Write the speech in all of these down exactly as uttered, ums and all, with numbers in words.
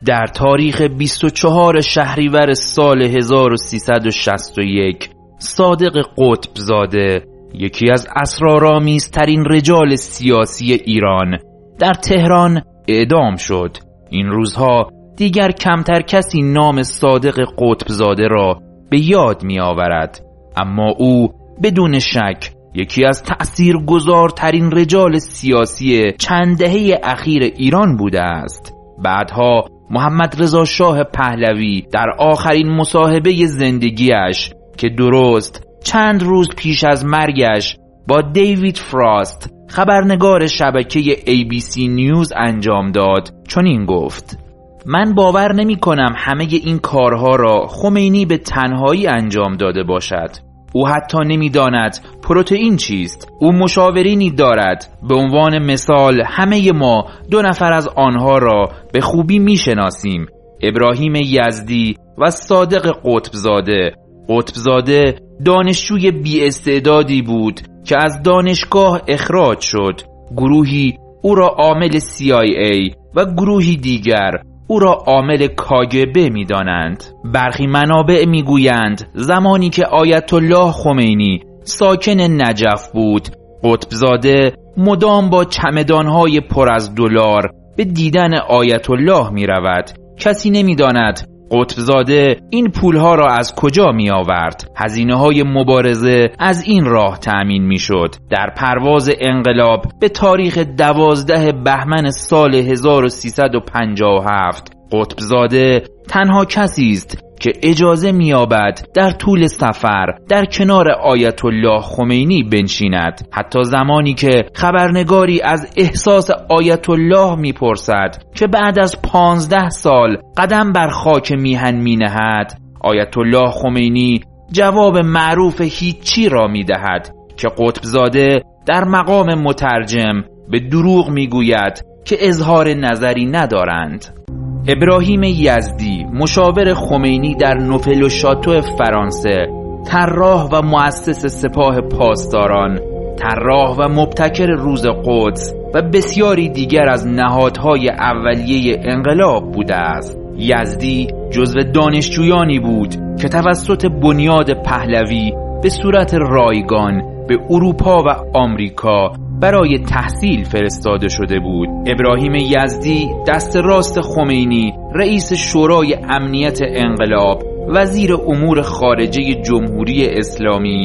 در تاریخ بیست و چهارم شهریور سال هزار و سیصد و شصت و یک صادق قطبزاده، یکی از اسرارآمیزترین رجال سیاسی ایران، در تهران اعدام شد. این روزها دیگر کمتر کسی نام صادق قطبزاده را به یاد می آورد، اما او بدون شک یکی از تأثیرگذارترین رجال سیاسی چند دهه اخیر ایران بوده است. بعدها محمد رضا شاه پهلوی در آخرین مصاحبه زندگیش که درست چند روز پیش از مرگش با دیوید فراست خبرنگار شبکه ای بی سی نیوز انجام داد چنین گفت: من باور نمی کنم همه این کارها را خمینی به تنهایی انجام داده باشد. او حتی نمی داند پروتئین چیست. او مشاورینی دارد. به عنوان مثال همه ما دو نفر از آنها را به خوبی می شناسیم: ابراهیم یزدی و صادق قطبزاده. قطبزاده دانشجوی بی استعدادی بود که از دانشگاه اخراج شد. گروهی او را عامل سی آی ای و گروهی دیگر او را عامل کاگبه می دانند. برخی منابع می گویند زمانی که آیت الله خمینی ساکن نجف بود، قطبزاده مدام با چمدانهای پر از دلار به دیدن آیت الله می رود. کسی نمی داند قطبزاده این پولها را از کجا می آورد. هزینه های مبارزه از این راه تأمین می شد. در پرواز انقلاب به تاریخ دوازده بهمن سال هزار و سیصد و پنجاه و هفت قطبزاده تنها کسی است که اجازه می یابد در طول سفر در کنار آیت الله خمینی بنشیند. حتی زمانی که خبرنگاری از احساس آیت الله می پرسد که بعد از پانزده سال قدم بر خاک میهن می نهد، آیت الله خمینی جواب معروف هیچی را می دهد که قطبزاده در مقام مترجم به دروغ می گوید که اظهار نظری ندارند. ابراهیم یزدی، مشاور خمینی در نوفل و شاتو فرانسه، طراح و مؤسس سپاه پاسداران، طراح و مبتکر روز قدس و بسیاری دیگر از نهادهای اولیه انقلاب بوده است. یزدی جزو دانشجویانی بود که توسط بنیاد پهلوی به صورت رایگان به اروپا و آمریکا برای تحصیل فرستاده شده بود. ابراهیم یزدی دست راست خمینی، رئیس شورای امنیت انقلاب، وزیر امور خارجه جمهوری اسلامی،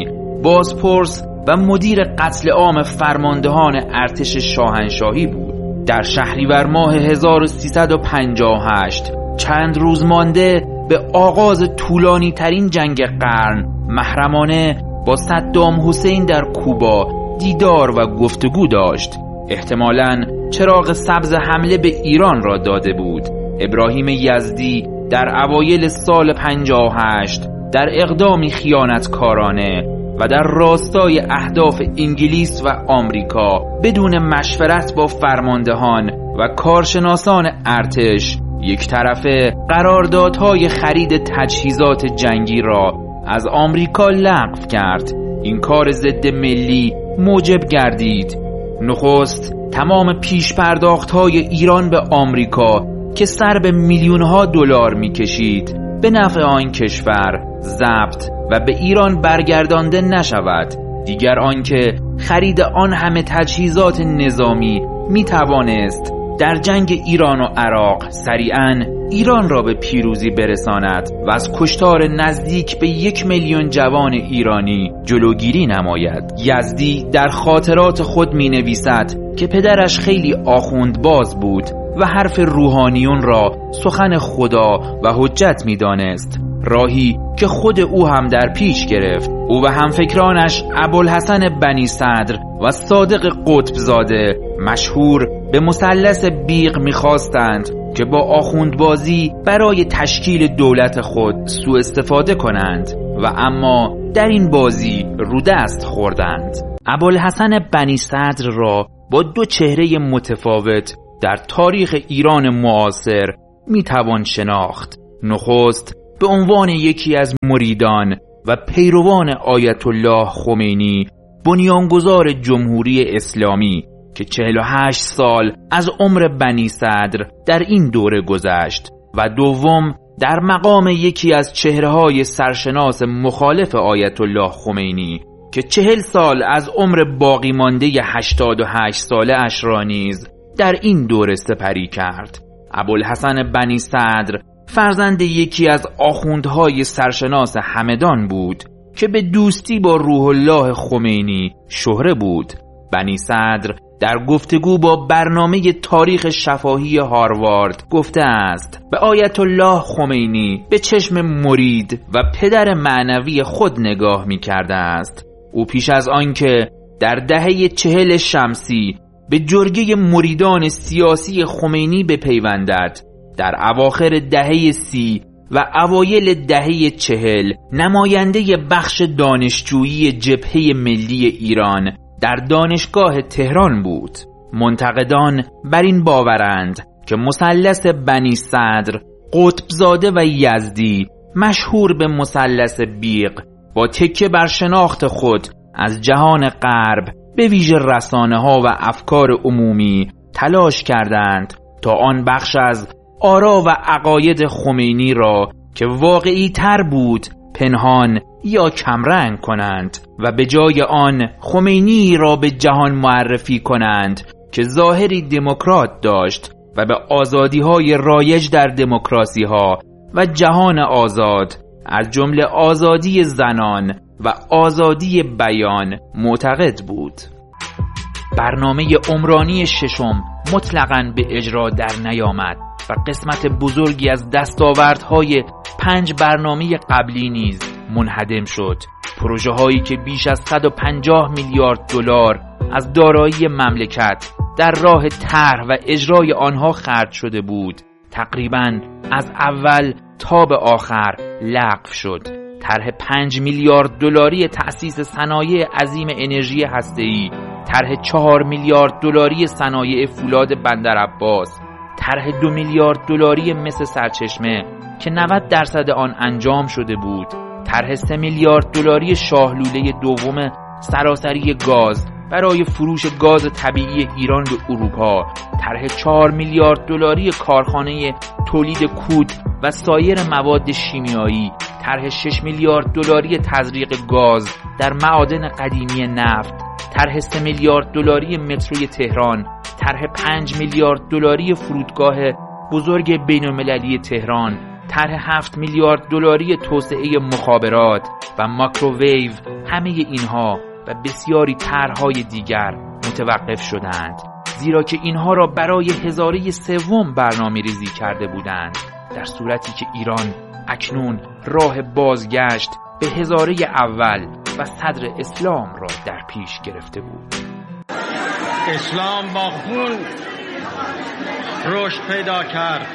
بازپرس و مدیر قتل عام فرماندهان ارتش شاهنشاهی بود. در شهریور ماه هزار و سیصد و پنجاه و هشت، چند روز مانده به آغاز طولانی ترین جنگ قرن، محرمانه با صدام حسین در کوبا دیدار و گفتگو داشت. احتمالاً چراغ سبز حمله به ایران را داده بود. ابراهیم یزدی در اوایل سال پنجاه و هشت در اقدامی خیانتکارانه و در راستای اهداف انگلیس و آمریکا بدون مشورت با فرماندهان و کارشناسان ارتش یک طرفه قراردادهای خرید تجهیزات جنگی را از آمریکا لغو کرد. این کار ضد ملی موجب گردید نخست تمام پیش پرداخت‌های ایران به آمریکا که سر به میلیون‌ها دلار می‌کشید به نفع آن کشور ضبط و به ایران برگردانده نشود. دیگر آنکه خرید آن همه تجهیزات نظامی می‌توانست در جنگ ایران و عراق سریعاً ایران را به پیروزی برساند و از کشتار نزدیک به یک میلیون جوان ایرانی جلوگیری نماید. یزدی در خاطرات خود می نویسد که پدرش خیلی آخوندباز بود و حرف روحانیون را سخن خدا و حجت می دانست، راهی که خود او هم در پیش گرفت. او و همفکرانش ابوالحسن بنی صدر و صادق قطبزاده مشهور به مثلث بیغ می‌خواستند که با آخوندبازی برای تشکیل دولت خود سوء استفاده کنند و اما در این بازی رو دست خوردند. ابوالحسن بنی صدر را با دو چهره متفاوت در تاریخ ایران معاصر میتوان شناخت. نخست به عنوان یکی از مریدان و پیروان آیت الله خمینی، بنیانگذار جمهوری اسلامی که چهل و هشت سال از عمر بنی صدر در این دوره گذشت، و دوم در مقام یکی از چهره‌های سرشناس مخالف آیت الله خمینی که چهل سال از عمر باقی مانده هشتاد و هشت ساله اش را نیز در این دوره سپری کرد. ابوالحسن بنی صدر فرزند یکی از آخوندهای سرشناس همدان بود که به دوستی با روح الله خمینی شهره بود. بنی صدر در گفتگو با برنامه تاریخ شفاهی هاروارد گفته است به آیت الله خمینی به چشم مرید و پدر معنوی خود نگاه می کرده است. او پیش از آنکه در دهه چهل شمسی به جرگه مریدان سیاسی خمینی بپیوندد، در اواخر دهه سی و اوایل دهه چهل نماینده بخش دانشجویی جبهه ملی ایران در دانشگاه تهران بود. منتقدان بر این باورند که مثلث بنی صدر، قطبزاده و یزدی مشهور به مثلث بیق با تکیه بر شناخت خود از جهان غرب به ویژه رسانه‌ها و افکار عمومی تلاش کردند تا آن بخش از آرا و عقاید خمینی را که واقعی تر بود پنهان یا کمرنگ کنند و به جای آن خمینی را به جهان معرفی کنند که ظاهری دموکرات داشت و به آزادی‌های رایج در دموکراسی‌ها و جهان آزاد از جمله آزادی زنان و آزادی بیان معتقد بود. برنامه عمرانی ششم مطلقاً به اجرا در نیامد و قسمت بزرگی از دستاوردهای پنج برنامه قبلی نیز منهدم شد. پروژه هایی که بیش از صد و پنجاه میلیارد دلار از دارایی مملکت در راه طرح و اجرای آنها خرج شده بود تقریباً از اول تا به آخر لغو شد. طرح پنج میلیارد دلاری تأسیس صنایع عظیم انرژی هسته‌ای، طرح چهار میلیارد دلاری صنایع فولاد بندرعباس، طرح دو میلیارد دلاری مس سرچشمه که نود درصد آن انجام شده بود، طرح سه میلیارد دلاری شاهلوله دوم سراسری گاز برای فروش گاز طبیعی ایران به اروپا، طرح چهار میلیارد دلاری کارخانه تولید کود و سایر مواد شیمیایی، طرح شش میلیارد دلاری تزریق گاز در معادن قدیمی نفت، طرح سه میلیارد دلاری متروی تهران، طرح پنج میلیارد دلاری فرودگاه بزرگ بین‌المللی تهران، طرح هفت میلیارد دلاری توسعه مخابرات و ماکروویو. همه اینها و بسیاری طرح‌های دیگر متوقف شدند زیرا که اینها را برای هزاره سوم برنامه‌ریزی کرده بودند، در صورتی که ایران اکنون راه بازگشت به هزاره اول و صدر اسلام را در پیش گرفته بود. اسلام با خون رشد پیدا کرد.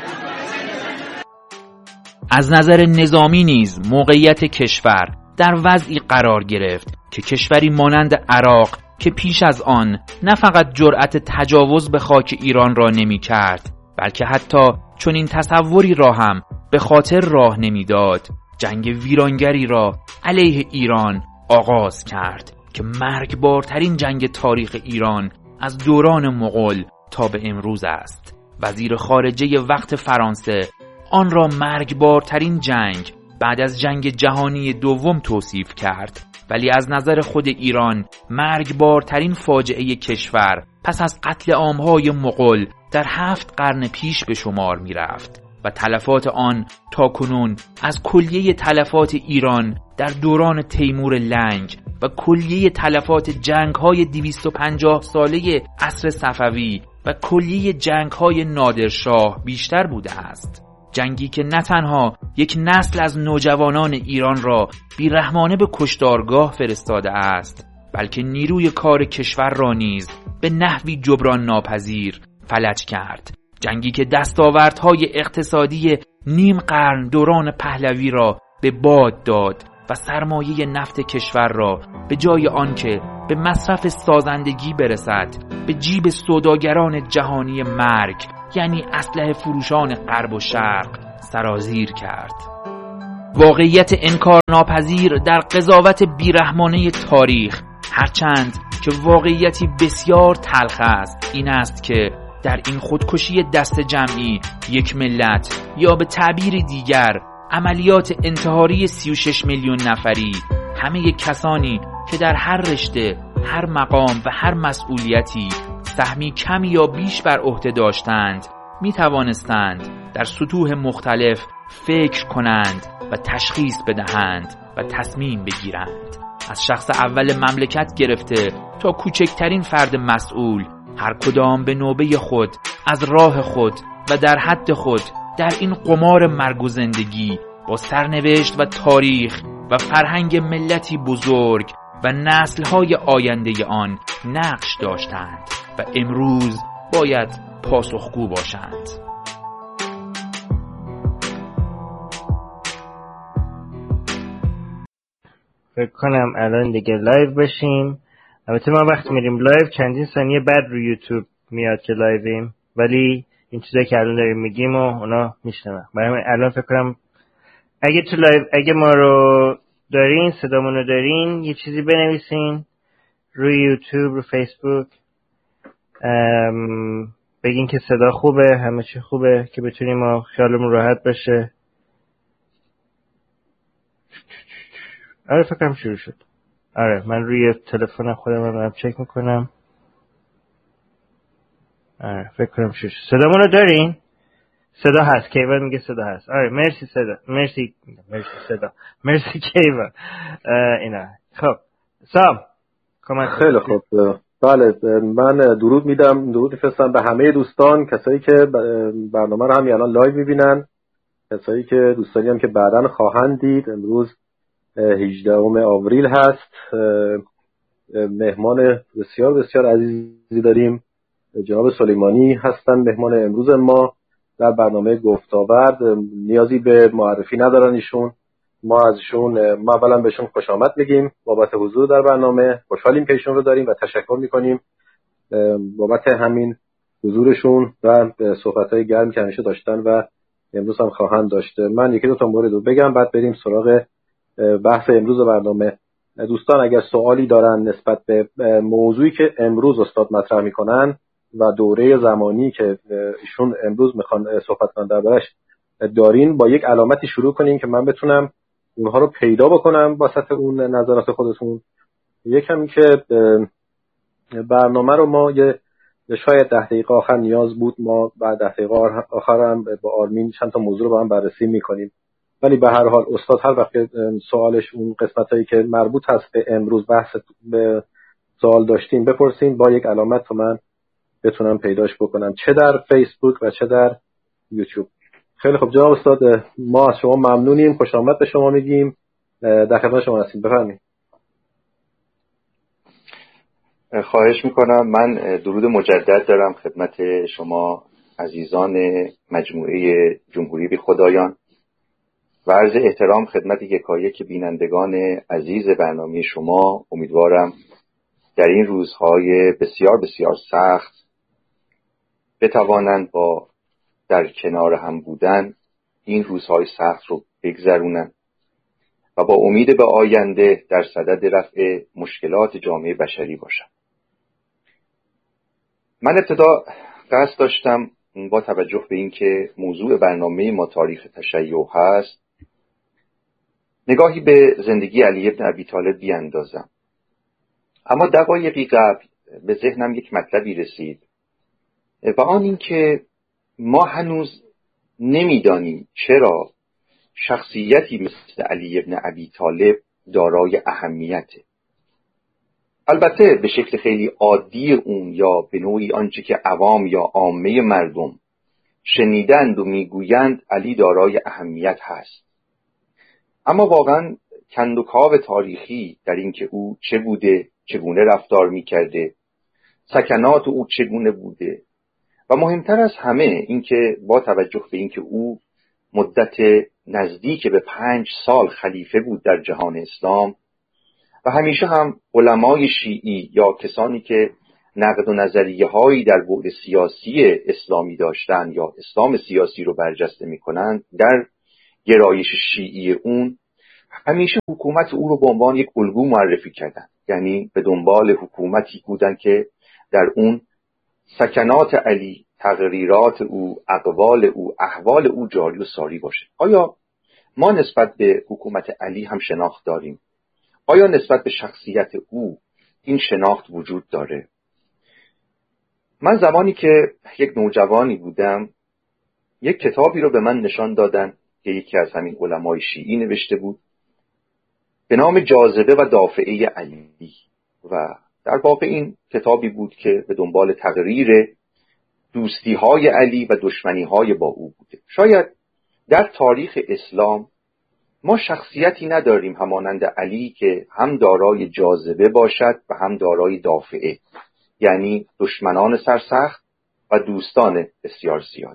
از نظر نظامی نیز موقعیت کشور در وضعی قرار گرفت که کشوری مانند عراق که پیش از آن نه فقط جرأت تجاوز به خاک ایران را نمی کرد بلکه حتی چنین تصوری را هم به خاطر راه نمی داد، جنگ ویرانگری را علیه ایران آغاز کرد که مرگبارترین جنگ تاریخ ایران از دوران مغول تا به امروز است. وزیر خارجه وقت فرانسه آن را مرگبارترین جنگ بعد از جنگ جهانی دوم توصیف کرد، ولی از نظر خود ایران مرگبارترین فاجعه کشور پس از قتل عام‌های مغول در هفت قرن پیش به شمار می رفت و تلفات آن تا کنون از کلیه تلفات ایران در دوران تیمور لنگ و کلیه تلفات جنگ‌های دویست و پنجاه ساله عصر صفوی و کلیه جنگ‌های نادرشاه بیشتر بوده است. جنگی که نه تنها یک نسل از نوجوانان ایران را بی‌رحمانه به کشتارگاه فرستاده است بلکه نیروی کار کشور را نیز به نحوی جبران ناپذیر فلج کرد. جنگی که دستاوردهای اقتصادی نیم قرن دوران پهلوی را به باد داد و سرمایه نفت کشور را به جای آنکه به مصرف سازندگی برسد به جیب سوداگران جهانی مرگ یعنی اسلحه فروشان غرب و شرق سرازیر کرد. واقعیت انکارناپذیر در قضاوت بیرحمانه تاریخ، هرچند که واقعیتی بسیار تلخ است، این است که در این خودکشی دست جمعی یک ملت یا به تعبیر دیگر عملیات انتحاری سی و شش میلیون نفری همه کسانی که در هر رشته، هر مقام و هر مسئولیتی سهمی کمی یا بیش بر عهده داشتند می توانستند در سطوح مختلف فکر کنند و تشخیص بدهند و تصمیم بگیرند. از شخص اول مملکت گرفته تا کوچکترین فرد مسئول، هر کدام به نوبه خود از راه خود و در حد خود در این قمار مرگ و زندگی با سرنوشت و تاریخ و فرهنگ ملتی بزرگ و نسل‌های آینده آن نقش داشتند و امروز باید پاسخگو باشند. فکر کنم الان دیگه لایو بشیم. البته ما وقتی میریم لایو چندین ثانیه بعد رو یوتیوب میاد که لایویم، ولی این چیزایی که الان داریم میگیم و اونا میشنون. برای الان فکر کنم اگه تو لایو اگه ما رو دارین، صدامون رو دارین، یه چیزی بنویسین روی یوتیوب، رو فیسبوک، بگین که صدا خوبه، همه چی خوبه، که بتونیم ما خیالمون راحت بشه. آره فکر کنم شروع شد. آره من روی تلفن خودم رو چک میکنم. آره فکر کنم شروع شد. صدامون رو دارین؟ صدا هست. کیوان میگه صدا هست. آره مرسی صدا. مرسی مرسی صدا. مرسی کیوان. اینا. خب سام کامنت. خیلی خوب. بله من درود میدم، درود میفرستم به همه دوستان، کسایی که برنامه رو همین الان لایو میبینن، کسایی که دوستانی هم که بعداً خواهند دید. امروز هجدهم آوریل هست. مهمان بسیار بسیار عزیزی داریم، جناب سلیمانی هستن مهمان امروز ما در برنامه گفت‌وآورد. نیازی به معرفی ندارن ایشون. ما ازشون ما اولا بهشون خوش آمد میگیم بابت حضور در برنامه. خوشحالیم که ایشون رو داریم و تشکر میکنیم بابت همین حضورشون و صحبت‌های گرمی که همیشه داشتن و امروز هم خواهند داشت. من یکی دو تا مورد رو بگم بعد بریم سراغ بحث امروز برنامه. دوستان اگر سوالی دارن نسبت به موضوعی که امروز استاد مطرح میکنن و دوره زمانی که ایشون امروز میخوان صحبت کنن دربارش دارین، با یک علامتی شروع کنین که من بتونم اونها رو پیدا بکنم وسط اون نظرات خودتون. یکم که برنامه رو ما یه شاید ده دقیقه آخر نیاز بود، ما بعد ده دقیقه آخر هم با آرمین چند تا موضوع رو با هم بررسی میکنیم، ولی به هر حال استاد هر وقت سوالش اون قسمتایی که مربوط هست به امروز بحث به سوال داشتیم بپرسین با یک علامت تا من بتونم پیداش بکنم، چه در فیسبوک و چه در یوتیوب. خیلی خب جناب استاد، ما از شما ممنونیم، خوش آمد به شما میگیم، در خدمت شما هستیم، بفرمایید. خواهش میکنم. من درود مجدد دارم خدمت شما عزیزان مجموعه جمهوری بی خدایان و عرض احترام خدمت یکایک بینندگان عزیز برنامه شما. امیدوارم در این روزهای بسیار بسیار سخت بتوانند با در کنار هم بودن این روزهای سخت رو بگذرونند و با امید به آینده در صدد رفع مشکلات جامعه بشری باشند. من ابتدا قصد داشتم با توجه به اینکه موضوع برنامه ما تاریخ تشیع هست، نگاهی به زندگی علی بن ابی طالب بیاندازم. اما دقایقی قبل به ذهنم یک مطلبی رسید و آن این که ما هنوز نمیدانیم چرا شخصیتی مثل علی بن ابی طالب دارای اهمیته. البته به شکل خیلی عادی اون یا به نوعی آنچه که عوام یا عامه مردم شنیدند و میگویند علی دارای اهمیت هست، اما واقعا کندوکاو تاریخی در این که او چه بوده، چگونه رفتار میکرده، سکنات او چگونه بوده و مهمتر از همه این که با توجه به این که او مدت نزدیک به پنج سال خلیفه بود در جهان اسلام و همیشه هم علمای شیعی یا کسانی که نقد و نظریه هایی در بعد سیاسی اسلامی داشتن یا اسلام سیاسی رو برجسته می کنند، در گرایش شیعی اون همیشه حکومت او رو به عنوان یک الگو معرفی کردن، یعنی به دنبال حکومتی بودن که در اون سکنات علی، تغییرات او، اقوال او، احوال او جاری و ساری باشه. آیا ما نسبت به حکومت علی هم شناخت داریم؟ آیا نسبت به شخصیت او این شناخت وجود داره؟ من زمانی که یک نوجوانی بودم یک کتابی رو به من نشان دادن که یکی از همین علمای شیعی نوشته بود به نام جاذبه و دافعه علی و در واقع این کتابی بود که به دنبال تقریر دوستی های علی و دشمنی های با او بوده. شاید در تاریخ اسلام ما شخصیتی نداریم همانند علی که هم دارای جاذبه باشد و هم دارای دافعه، یعنی دشمنان سرسخت و دوستان بسیار زیادی.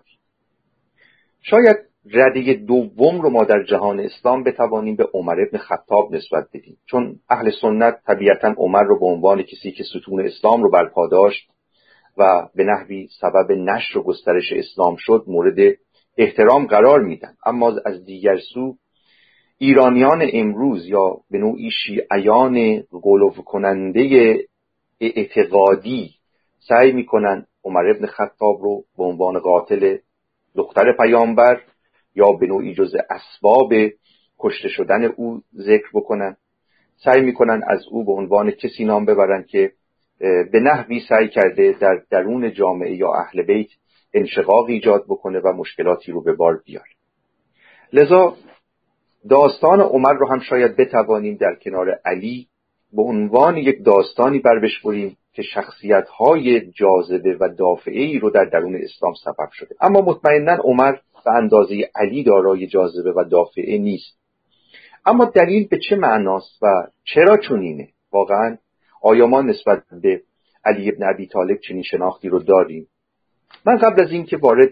شاید رده دوم رو ما در جهان اسلام بتوانیم به عمر ابن خطاب نسبت بدیم، چون اهل سنت طبیعتاً عمر رو به عنوان کسی که ستون اسلام رو برپا داشت و به نحوی سبب نشر و گسترش اسلام شد مورد احترام قرار میدن. اما از دیگر سو ایرانیان امروز یا به نوعی شیعیان غلو کننده اعتقادی سعی میکنن عمر ابن خطاب رو به عنوان قاتل دختر پیامبر یا به نوعی جزء اسباب کشته شدن او ذکر بکنن. سعی میکنن از او به عنوان کسی نام ببرن که به نحوی سعی کرده در درون جامعه یا اهل بیت انشقاق ایجاد بکنه و مشکلاتی رو به بار بیاره. لذا داستان عمر رو هم شاید بتوانیم در کنار علی به عنوان یک داستانی بر بشمریم که شخصیت‌های جاذبه و دافعه‌ای رو در درون اسلام سبب شده. اما مطمئناً عمر به اندازه علی دارای جاذبه و دافعه نیست. اما دلیل به چه معناست و چرا چنینه؟ واقعاً آیا ما نسبت به علی ابن ابی طالب چنین شناختی رو داریم؟ من قبل از این که وارد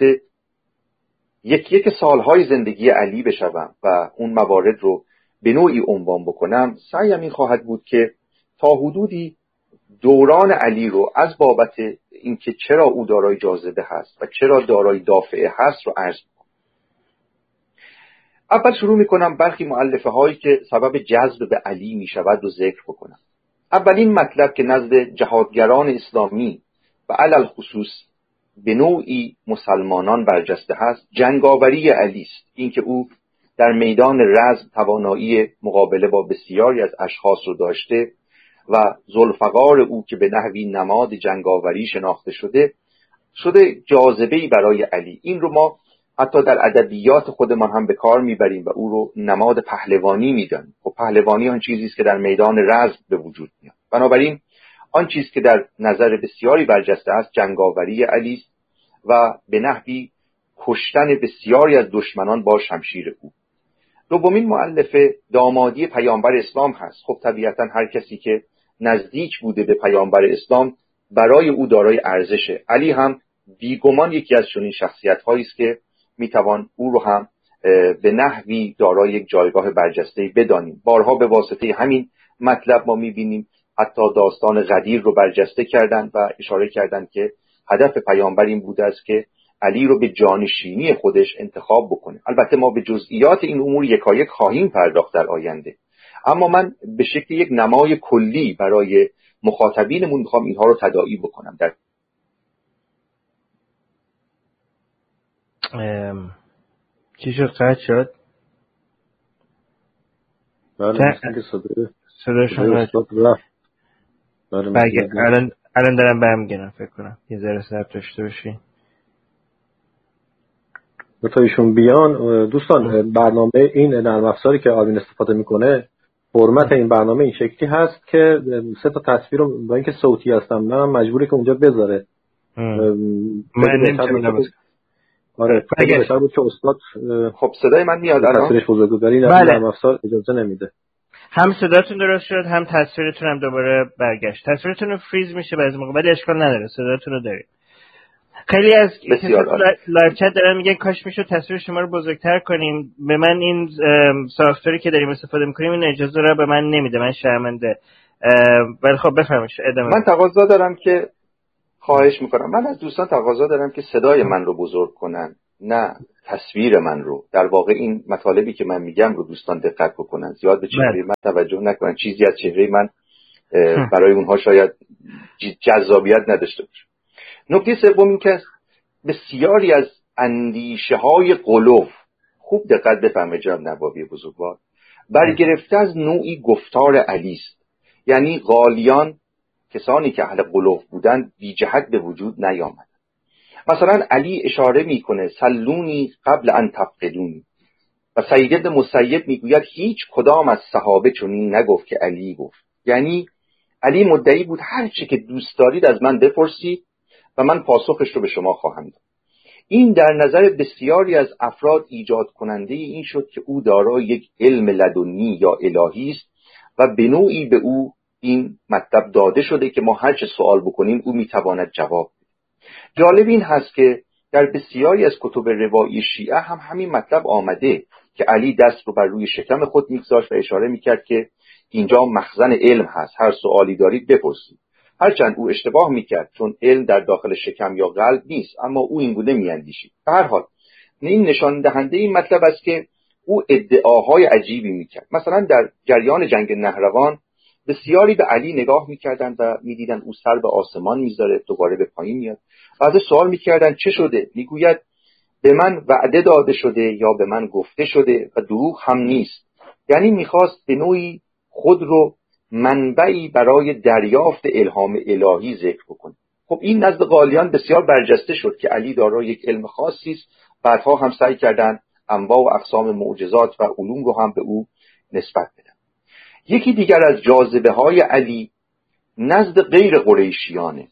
یک یک سالهای زندگی علی بشوم و اون موارد رو به نوعی عنوان بکنم، سعیم این خواهد بود که تا حدودی دوران علی رو از بابت اینکه چرا او دارای جاذبه هست و چرا دارای دافعه هست رو عرض کنم. اول شروع میکنم برخی مؤلفه هایی که سبب جذب به علی میشود رو ذکر بکنم. اولین مطلب که نزد جهادگران اسلامی و علل خصوص به نوعی مسلمانان برجسته هست جنگاوری علی است. اینکه او در میدان رزم توانایی مقابله با بسیاری از اشخاص رو داشته و ذوالفقار او که به نحوی نماد جنگاوری شناخته شده شده جاذبه‌ای برای علی. این رو ما حتی در ادبیات خودمان هم به کار میبریم و او رو نماد پهلوانی میدانیم. و پهلوانی آن چیزی است که در میدان رزم به وجود میاد. بنابراین آن چیز که در نظر بسیاری برجسته است جنگاوری علی است و به نحوی کشتن بسیاری از دشمنان با شمشیر او. دومین مؤلفه دامادی پیامبر اسلام هست. خب طبیعتا هر کسی که نزدیک بوده به پیامبر اسلام برای او دارای ارزشه. علی هم بیگمان یکی از چنین شخصیت‌هایی است که میتوان او رو هم به نحوی دارای یک جایگاه برجسته‌ای بدانیم. بارها به واسطه همین مطلب ما میبینیم حتی داستان غدیر رو برجسته کردند و اشاره کردند که هدف پیامبر این بوده است که علی رو به جانشینی خودش انتخاب بکنه. البته ما به جزئیات این امور یکایک خواهیم پرداخت در آینده، اما من به شکل یک نمای کلی برای مخاطبینمون میخوام اینها رو تداعی بکنم. در ام... چی شد؟ قطع شد؟ بله مثل که صدای صدایشون قطع شد. بله الان الان دارم برمیگردم فکر کنم یه ذره صبر داشته باشی تا ایشون بیان. دوستان برنامه این نرم افزاری که آرمین استفاده میکنه فرمت این برنامه این شکلی هست که سه تا تصویر رو با اینکه صوتی هستم من مجبوری که اونجا بذاره. من نمیتونم. آره بهتر بود که استاد. خب صدای من میاد الان؟ تصویرش بزرگواری نرم افزار اجازه نمیده. هم صداتون درست شد هم تصویرتون هم دوباره برگشت. تصویرتون رو فریز میشه بعضی موقع ولی اشکال نداره صداتون رو دارید. خیلی از لایو چت دارن میگن کاش میشد تصویر شما رو بزرگتر کنیم. به من این سافتوری که داریم استفاده میکنیم این اجازه رو به من نمیده. من شرمنده. ولی خب بفرمایید ادامه. من تقاضا دارم که خواهش میکنم من از دوستان تقاضا دارم که صدای من رو بزرگ کنن نه تصویر من رو. در واقع این مطالبی که من میگم رو دوستان دقت بکنن، زیاد به چهره من توجه نکنن. چیزی از چهره من برای اونها شاید جذابیت نداشته باشه. نکته سوم این که بسیاری از اندیشه های قلوف، خوب دقت بفرمایید جناب نوابی بزرگوار، برگرفته از نوعی گفتار علی است. یعنی غالیان، کسانی که اهل قلوف بودند، بی جهت به وجود نیامد. مثلا علی اشاره میکنه سلونی قبل ان تفقدونی، و سعید بن مسیب میگوید هیچ کدام از صحابه چنین نگفت که علی گفت. یعنی علی مدعی بود هر چی که دوست دارید از من بپرسید و من پاسخش رو به شما خواهم داد. این در نظر بسیاری از افراد ایجاد کننده این شد که او دارای یک علم لدنی یا الهی است و به نوعی به او این مطلب داده شده که ما هر چه سوال بکنیم او میتواند جواب بده. جالب این هست که در بسیاری از کتب روایی شیعه هم همین مطلب آمده که علی دست رو بر روی شکم خود میگذاشت و اشاره میکرد که اینجا مخزن علم هست، هر سوالی دارید بپرسید. هرچند او اشتباه میکرد چون علم در داخل شکم یا قلب نیست، اما او این گونه میاندیشید. به هر حال این نشان دهنده این مطلب است که او ادعاهای عجیبی میکرد. مثلا در جریان جنگ نهروان بسیاری به علی نگاه میکردند و میدیدند او سر به آسمان میذاره، دوباره به پایین میاد و ازش سوال میکردند چه شده؟ میگوید به من وعده داده شده یا به من گفته شده و دروغ هم نیست. یعنی میخواست به نوعی خود رو منبعی برای دریافت الهام الهی ذکر بکنه. خب این نزد غالیان بسیار برجسته شد که علی دارای یک علم خاصی است. بعدها هم سعی کردند انواع و اقسام معجزات و علوم رو هم به او نسبت بدن. یکی دیگر از جاذبه های علی نزد غیر قریشیانه.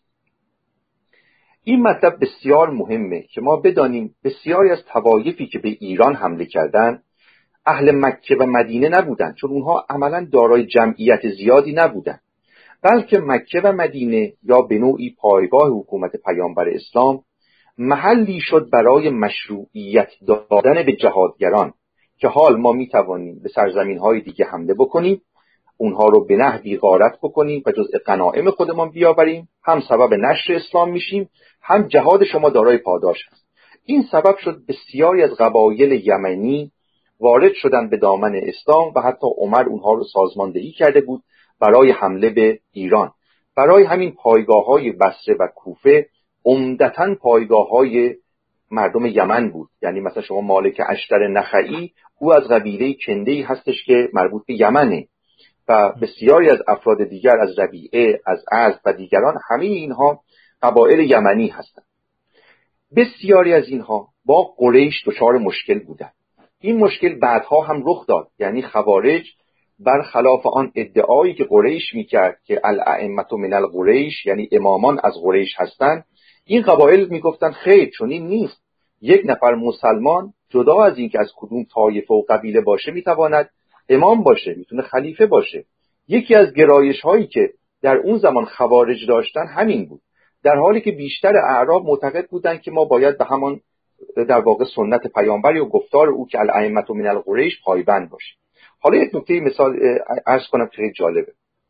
این مطلب بسیار مهمه که ما بدانیم بسیاری از طوایفی که به ایران حمله کردند اهل مکه و مدینه نبودند، چون اونها عملا دارای جمعیت زیادی نبودند، بلکه مکه و مدینه یا به نوعی پایگاه حکومت پیامبر اسلام محلی شد برای مشروعیت دادن به جهادگران که حال ما میتوانیم به سرزمین‌های دیگه حمله بکنیم، اونها رو به نحوی غارت بکنیم و جزء غنایم خودمان بیاوریم، هم سبب نشر اسلام میشیم، هم جهاد شما دارای پاداش است. این سبب شد بسیاری از قبایل یمنی وارد شدن به دامن اسلام و حتی عمر اونها رو سازماندهی کرده بود برای حمله به ایران. برای همین پایگاه‌های بصره و کوفه عمدتاً پایگاه‌های مردم یمن بود. یعنی مثلا شما مالک اشتر نخعی او از قبیله کنده‌ای هستش که مربوط به یمنه و بسیاری از افراد دیگر از ربیعه، از ازد و دیگران، همه اینها قبایل یمنی هستند. بسیاری از اینها با قریش دچار مشکل بودند. این مشکل بعدها هم رخ داد. یعنی خوارج برخلاف آن ادعایی که قریش میکرد که الائمة من القریش، یعنی امامان از قریش هستند، این قبایل میگفتن خیر چنین نیست. یک نفر مسلمان جدا از این که از کدوم طایفه و قبیله باشه میتواند امام باشه، میتونه خلیفه باشه. یکی از گرایش هایی که در اون زمان خوارج داشتن همین بود، در حالی که بیشتر اعراب معتقد بودند که ما باید به همان در واقع سنت پیامبری و گفتار او که الائمة من القریش پایبند باشیم. حالا یک نکته مثال عرض کنم که خیلی جالبه.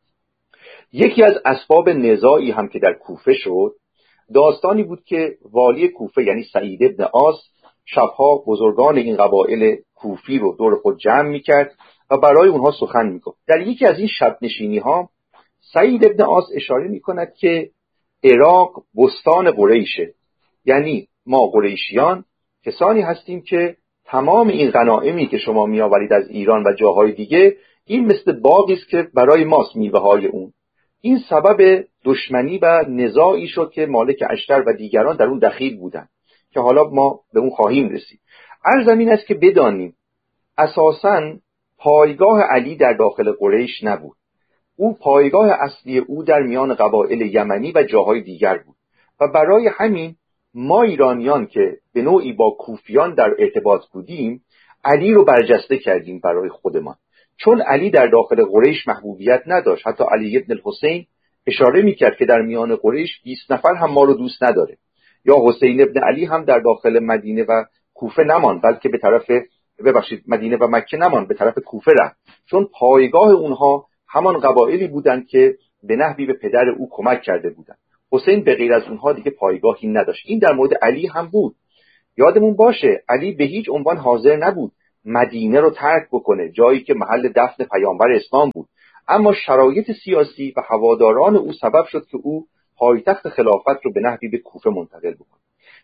یکی از اسباب نزاعی هم که در کوفه شد داستانی بود که والی کوفه یعنی سعید ابن عاص شبها بزرگان این قبایل کوفی رو دور خود جمع میکرد و برای اونها سخن میگفت. در یکی از این شب نشینی ها سعید ابن عاص اشاره میکند که عراق بستان قریشه، یعنی ما قریشیان کسانی هستیم که تمام این غنایمی که شما میآورید از ایران و جاهای دیگه این مثل باغی است که برای ماست میوه های اون. این سبب دشمنی و نزاعی شد که مالک اشتر و دیگران در اون دخیل بودند که حالا ما به اون خواهیم رسید. عرض این است که بدانیم اساساً پایگاه علی در داخل قریش نبود. او پایگاه اصلی او در میان قبایل یمنی و جاهای دیگر بود و برای همین ما ایرانیان که به نوعی با کوفیان در ارتباط بودیم علی رو برجسته کردیم برای خودمان، چون علی در داخل قریش محبوبیت نداشت. حتی علی ابن الحسین اشاره میکرد که در میان قریش بیست نفر هم ما رو دوست نداره. یا حسین ابن علی هم در داخل مدینه و کوفه نمان، بلکه به طرف ببخشید مدینه و مکه نمان، به طرف کوفه رفت، چون پایگاه اونها همان قبایلی بودند که به نحوی به پدر او کمک کرده بودند. حسین به غیر از اونها دیگه پایگاهی نداشت. این در مورد علی هم بود. یادمون باشه علی به هیچ عنوان حاضر نبود مدینه رو ترک بکنه، جایی که محل دفن پیامبر اسلام بود، اما شرایط سیاسی و هواداران او سبب شد که او پایتخت خلافت رو به نحوی به کوفه منتقل بکنه.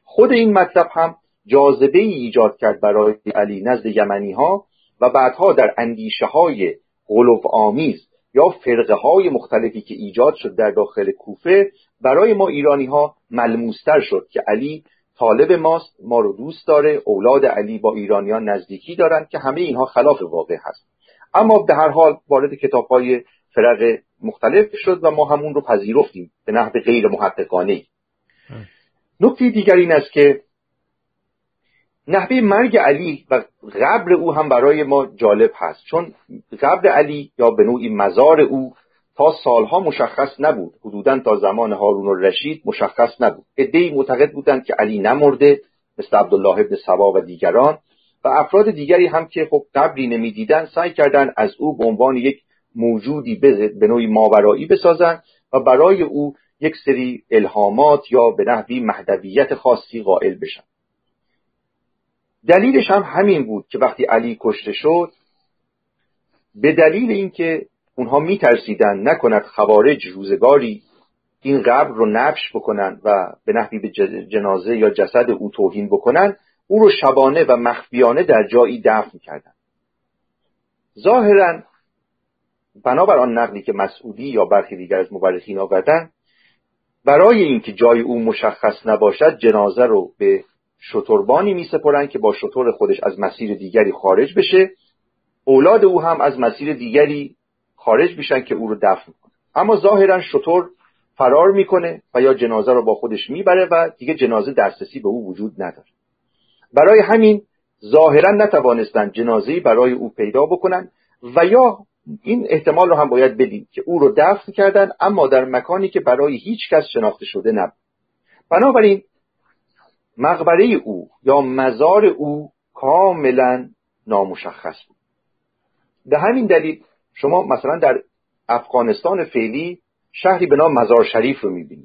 خود این مطلب هم جاذبه ای ایجاد کرد برای علی نزد یمنی ها و بعدها در اندیشه های غلوآمیز یا فرقه های مختلفی که ایجاد شد در داخل کوفه برای ما ایرانی ها ملموستر شد که علی طالب ماست، ما رو دوست داره، اولاد علی با ایرانیان نزدیکی دارند که همه اینها خلاف واقع هست. اما به هر حال وارد کتاب‌های فرق مختلف شد و ما همون رو پذیرفتیم به نحو غیر محققانه. نکته دیگر این است که نحوه مرگ علی و قبر او هم برای ما جالب هست، چون قبر علی یا به نوعی مزار او تا سالها مشخص نبود، حدوداً تا زمان هارون الرشید مشخص نبود. عده‌ای معتقد بودند که علی نمرده مثل عبدالله ابن سبا و دیگران، و افراد دیگری هم که خب قبری نمی‌دیدن سعی کردند از او به عنوان یک موجودی به نوعی ماورایی بسازند و برای او یک سری الهامات یا به نحوی مهدویت خاصی قائل بشن. دلیلش هم همین بود که وقتی علی کشته شد، به دلیل اینکه اونها میترسیدن نکند خوارج روزگاری این قبر رو نبش بکنن و به نحوی به جنازه یا جسد او توهین بکنن، او رو شبانه و مخفیانه در جایی دفن کردن. ظاهراً بنابر آن نقلی که مسعودی یا برخی دیگر از مورخین آوردن، برای اینکه جای او مشخص نباشد جنازه رو به شتربانی می سپرن که با شتر خودش از مسیر دیگری خارج بشه، اولاد او هم از مسیر دیگری خارج بشن که او رو دفن کنه. اما ظاهرا شتر فرار میکنه و یا جنازه رو با خودش میبره و دیگه جنازه دسترسی به او وجود نداره. برای همین ظاهرا نتوانستن جنازه‌ای برای او پیدا بکنن و یا این احتمال رو هم باید بدیم که او رو دفن کردن اما در مکانی که برای هیچ کس شناخته شده نبود. بنابراین مقبره او یا مزار او کاملا نامشخص بود. به همین دلیل شما مثلا در افغانستان فعلی شهری به نام مزار شریف رو میبینید.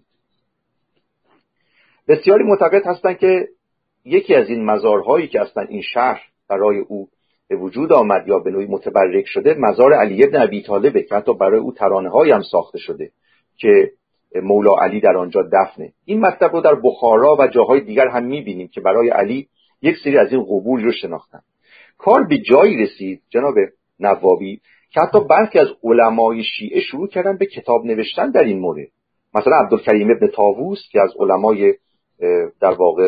بسیاری معتقد هستند که یکی از این مزارهایی که اصلا این شهر برای او به وجود آمد یا به نوعی متبرک شده مزار علی ابن ابی طالبه که حتی برای او ترانه‌هایی هم ساخته شده که مولا علی در آنجا دفنه. این مطلب رو در بخارا و جاهای دیگر هم میبینیم که برای علی یک سری از این قبور رو شناختن. کار به جایی رسید جناب نوابی که حتی برخی از علمای شیعه شروع کردن به کتاب نوشتن در این مورد. مثلا عبدالکریم ابن طاووس که از علمای در واقع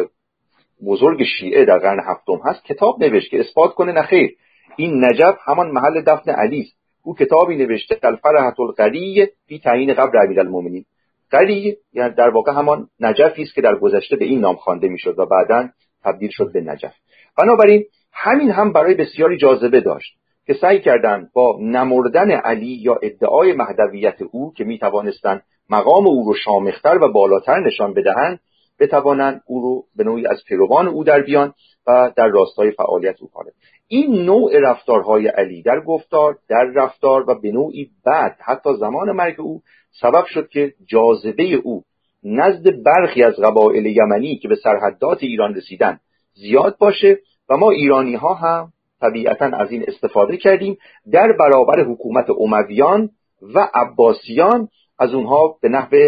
بزرگ شیعه در قرن هفتم هست کتاب نوشت که اثبات کنه نخیر این نجف همان محل دفن علی است. او کتابی نوشته الفرحة القریه فی تعیین قبر امیرالمومنین. قریه یعنی در واقع همان نجفی است که در گذشته به این نام خوانده میشد و بعداً تبدیل شد به نجف. بنابراین همین هم برای بسیاری جاذبه داشت که سعی کردند با نمردن علی یا ادعای مهدویت او که میتوانستند مقام او رو شامختر و بالاتر نشان بدهند بتوانند او رو به نوعی از پیروان او در بیان و در راستای فعالیت او کنند. این نوع رفتارهای علی در گفتار، در رفتار و به نوعی بعد حتی زمان مرگ او سبب شد که جاذبه او نزد برخی از قبایل یمنی که به سرحدات ایران رسیدن زیاد باشه و ما ایرانی ها هم طبیعتاً از این استفاده کردیم در برابر حکومت امویان و عباسیان از اونها به نحو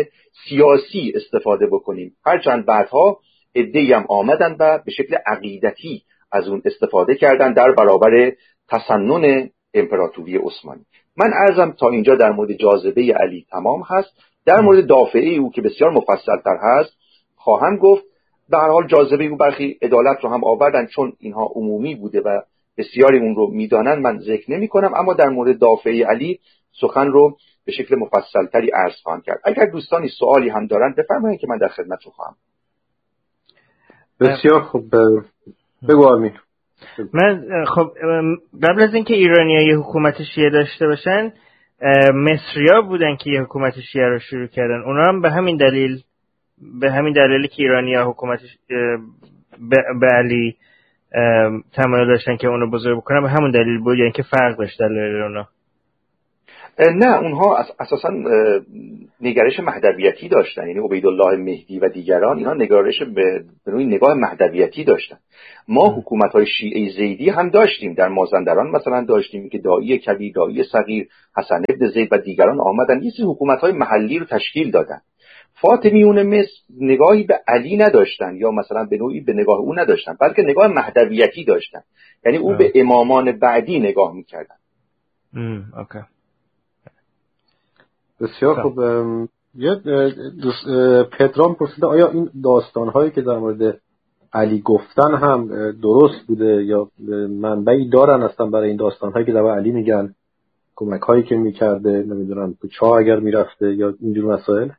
سیاسی استفاده بکنیم، هرچند بعدها عده‌ای هم آمدن و به شکل عقیدتی از اون استفاده کردن در برابر تسنن امپراتوری عثمانی. من عرضم تا اینجا در مورد جاذبه علی تمام هست. در مورد دافعه او که بسیار مفصل‌تر هست خواهم گفت. به هر حال جاذبه او برخی عدالت رو هم آوردن چون اینها عمومی بوده و بسیاری اون رو میدانن، من ذکر نمی کنم، اما در مورد دافعه علی سخن رو به شکل مفصل‌تری عرض خواهم کرد. اگر دوستانی سوالی هم دارن بفرمایید که من در خدمتتون خواهم. بسیار خوب، بگو آمین. من خب قبل از اینکه ایرانی‌ها یه حکومت شیعه داشته باشن مصری‌ها بودن که یه حکومت شیعه رو شروع کردن. اونا هم به همین دلیل به همین دلیلی که ایرانی‌ها حکومت به علی تمایل داشتن که اونو بزرگ بکنن به همون دلیل بود، یعنی که فرق داشت دلیل اونا؟ نه، اونها اساسا نگرش مهدویتی داشتن، یعنی عبیدالله مهدی و دیگران اینها نگرش به نوعی نگاه مهدویتی داشتن. ما حکومت‌های شیعه زیدی هم داشتیم، در مازندران مثلا داشتیم که داعی کبیر، داعی صغیر، حسن ابن زید و دیگران آمدن یه سری حکومت‌های محلی رو تشکیل دادن. فاطمیون مصر نگاهی به علی نداشتن یا مثلا به نوعی به نگاه او نداشتن، بلکه نگاه مهدویتی داشتن، یعنی او به امامان بعدی نگاه میکردن. اوکی. بسیار خوب. یه پدرام پرسیده آیا این داستان‌هایی که در مورد علی گفتن هم درست بوده یا منبعی دارن اصلا برای این داستان‌هایی که در مورد علی میگن، کمک‌هایی که میکرده، نمیدونم تو چاه اگر میرفته یا اینجور مسائل؟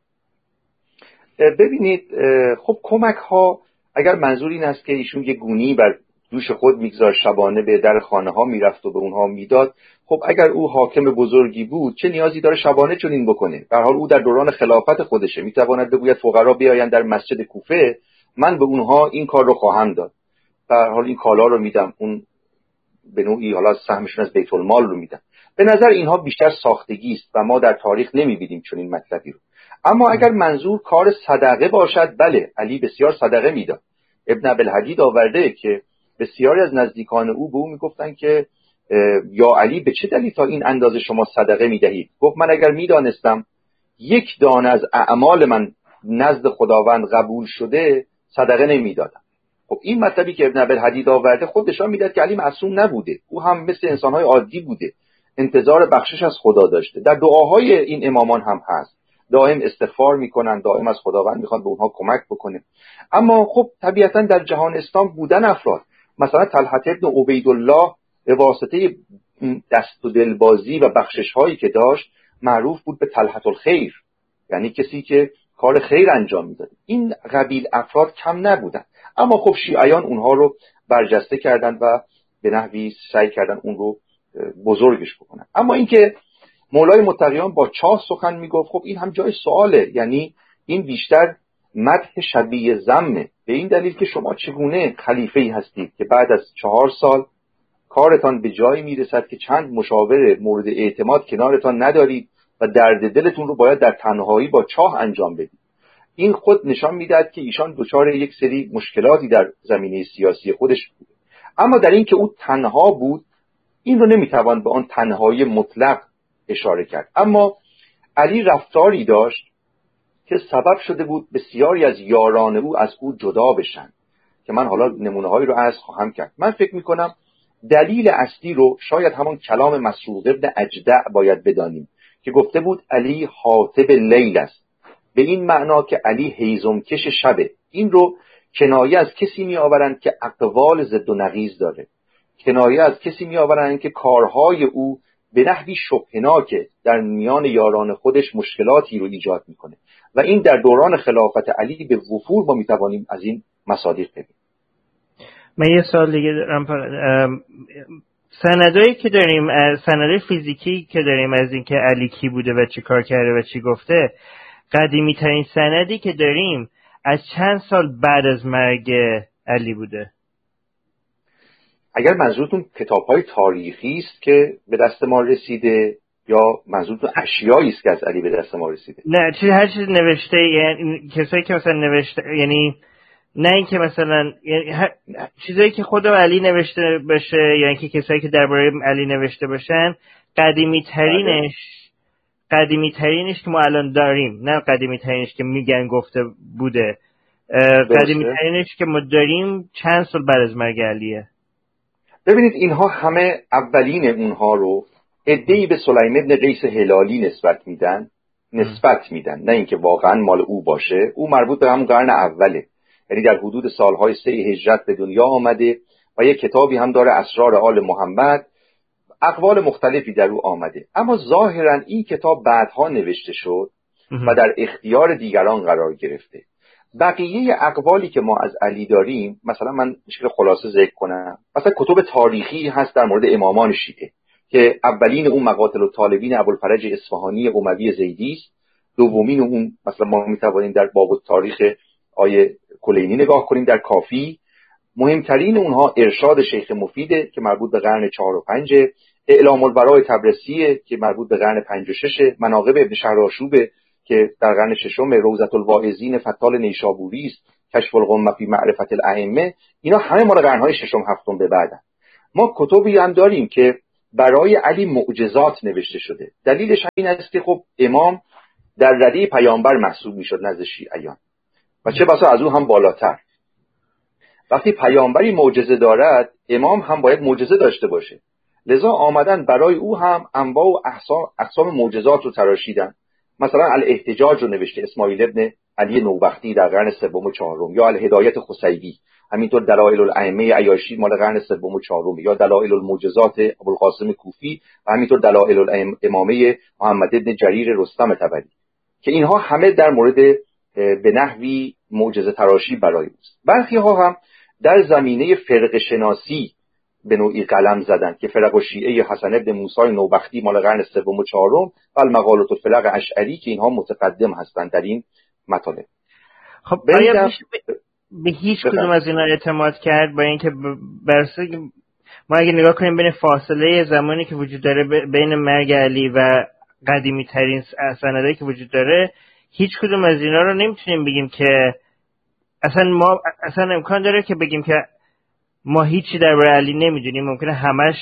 ببینید خب کمک‌ها اگر منظور این است که ایشون یه گونی بر دوش خود میگذار، شبانه به در خانه ها میرفت و به اونها میداد، خب اگر او حاکم بزرگی بود چه نیازی داره شبانه چنین بکنه؟ به هر حال او در دوران خلافت خودشه، میتواند بگوید فقرا بیایند در مسجد کوفه، من به اونها این کار رو خواهم داد، به هر حال این کالا رو میدم، اون به نوعی حالا سهمشون از بیت المال رو میدم. به نظر اینها بیشتر ساختگی است و ما در تاریخ نمیبینیم چنین مطلبی رو. اما اگر منظور کار صدقه باشد، بله علی بسیار صدقه میداد. ابن ابوالحدید آورده که بسیاری از نزدیکان او به او میگفتن که یا علی به چه دلیل تا این اندازه شما صدقه میدهید؟ گفت من اگر میدانستم یک دانه از اعمال من نزد خداوند قبول شده صدقه نمیدادم. خب این مطلبی که ابن ابوالحدید آورده خود نشان میداد که علی معصوم نبوده، او هم مثل انسانهای عادی بوده، انتظار بخشش از خدا داشته. در دعاهای این امامان هم هست، دائم استغفار میکنن، دائم از خداوند میخوان به اونها کمک بکنه. اما خب طبیعتا در جهان اسلام بودن افراد، مثلا طلحه ابن عبیدالله به واسطه دست و دلبازی و بخشش هایی که داشت معروف بود به طلحه الخیر، یعنی کسی که کار خیر انجام میداد. این قبیل افراد کم نبودن، اما خب شیعیان اونها رو برجسته کردن و به نحوی سعی کردن اون رو بزرگش بکنن. اما اینکه مولای متقیان با چاه سخن میگفت، خب این هم جای سواله، یعنی این بیشتر مدح شبیه ذمه، به این دلیل که شما چگونه خلیفه‌ای هستید که بعد از چهار سال کارتان به جایی میرسد که چند مشاور مورد اعتماد کنارتان ندارید و درد دلتون رو باید در تنهایی با چاه انجام بدید. این خود نشان میدهد که ایشان دچار یک سری مشکلاتی در زمینه سیاسی خودش بود. اما در این که او تنها بود، این رو نمیتوان به آن تنهایی مطلق اشاره کرد. اما علی رفتاری داشت که سبب شده بود بسیاری از یاران او از او جدا بشن، که من حالا نمونه‌هایی رو عرض خواهم کرد. من فکر میکنم دلیل اصلی رو شاید همان کلام مسروق ابن اجدع باید بدانیم که گفته بود علی حاطب لیل است، به این معنا که علی هیزمکش شبه. این رو کنایه از کسی می آورند که اقوال ضد و نقیض داره، کنایه از کسی می آورند که کارهای او به نحوی شبهناکه، در میان یاران خودش مشکلاتی رو ایجاد میکنه و این در دوران خلافت علی به وفور ما میتوانیم از این مصادیق ببینیم. من یه سوال دیگه دارم. سندایی که داریم، سندای فیزیکی که داریم از اینکه علی کی بوده و چی کار کرده و چی گفته، قدیمی ترین سندی که داریم از چند سال بعد از مرگ علی بوده؟ اگر منظورتون کتاب‌های تاریخی است که به دست ما رسیده یا منظورتون اشیایی است که از علی به دست ما رسیده؟ نه، چیز هر چیز نوشته، یعنی کسایی که مثلا نوشته، یعنی نه اینکه مثلا یعنی هر... چیزایی که خود علی نوشته باشه، یعنی که کسایی که درباره علی نوشته باشن، قدیمی ترینش قدیمی ترینش که ما الان داریم، نه قدیمی ترینش که میگن گفته بوده، قدیمی ترینش که ما داریم چند سال بعد از مرگ علیه. ببینید اینها همه اولین اونها رو عده‌ای به سلیم ابن قیس هلالی نسبت میدن نسبت میدن نه اینکه واقعا مال او باشه. او مربوط به همون قرن اوله، یعنی در حدود سالهای سه هجرت به دنیا آمده و یک کتابی هم داره، اسرار آل محمد. اقوال مختلفی در او آمده، اما ظاهرا این کتاب بعدها نوشته شد و در اختیار دیگران قرار گرفته. بقیه اقوالی که ما از علی داریم، مثلا من مشکل خلاصه ذکر کنم، مثلا کتب تاریخی هست در مورد امامان شیعه که اولین اون مقاتل الطالبین ابوالفرج اصفهانی اموی زیدی است، دومین اون مثلا ما میتوانیم در باب التاریخ آیه کلینی نگاه کنیم در کافی. مهمترین اونها ارشاد شیخ مفیده که مربوط به قرن چهار و پنج، اعلام البراء تبرسیه که مربوط به قرن پنج و شش، مناقب ابن شهرآشوبه که در قرن ششم، روضة الواعظین فتال نیشابوری است، کشف الغمه فی معرفت الائمه. اینا همه مال قرن‌های ششم هفتم به بعدن. ما کتبی هم داریم که برای علی معجزات نوشته شده. دلیلش این است که خب امام در رده پیامبر محسوب میشد نزد شیعیان و چه بسا از او هم بالاتر. وقتی پیامبری معجزه دارد، امام هم باید معجزه داشته باشه. لذا آمدن برای او هم انواع و اقسام معجزات رو تراشیدن. مثلا الاحتجاج رو نوشته اسماعیل ابن علی نوبختی در قرن سوم و چهارم، یا الهدایت خسیبی، همینطور دلائل الائمه عیاشی مال قرن سوم و چهارم، یا دلائل المعجزات ابوالقاسم کوفی و همینطور دلائل الامامه محمد ابن جریر رستم طبری، که اینها همه در مورد به نحوی معجزه تراشی برای اوست. برخی ها هم در زمینه فرقه شناسی به نوعی قلم زدند که فرق الشیعه حسن ابن موسی نوبختی مال قرن سوم و چهارم و المقالات الفرق اشعری که اینها متقدم هستند در این مطالب. خب آیا میشه به هیچ کدوم از اینا اعتماد کرد؟ با اینکه برسه ما اگه نگاه کنیم بین فاصله زمانی که وجود داره بین مرگ علی و قدیمی ترین سندایی که وجود داره، هیچ کدوم از اینا رو نمیتونیم بگیم که اصلا ما اصلا امکان داره که بگیم که ما هیچی درباره علی نمیدونیم. ممکنه همش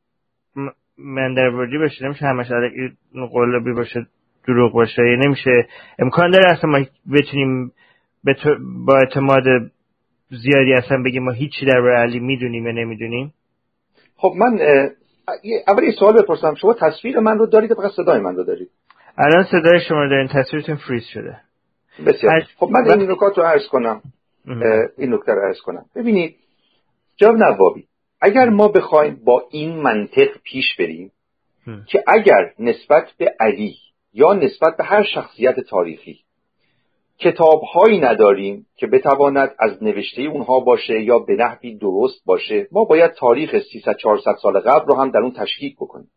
مندربردی باشه، نمیشه همش قلبی باشه، دروغ باشه. نمیشه، امکان داره اصلا ما بتونیم با اعتماد زیادی اصلا بگیم ما هیچی درباره علی میدونیم یا نمیدونیم. خب من اول یه سوال بپرسم، شما تصویر من رو دارید فقط صدای من رو دارید؟ الان صدای شما رو دارین، تصویرتون فریز شده. بسیار خب من این نکات رو عرض کنم. این نکته رو عرض کنم. ببینید جناب نوابی، اگر ما بخوایم با این منطق پیش بریم که اگر نسبت به علی یا نسبت به هر شخصیت تاریخی کتاب‌هایی نداریم که بتواند از نوشته اونها باشه یا به نحوی درست باشه، ما باید تاریخ سیصد چهارصد سال قبل رو هم در اون تشکیک بکنیم.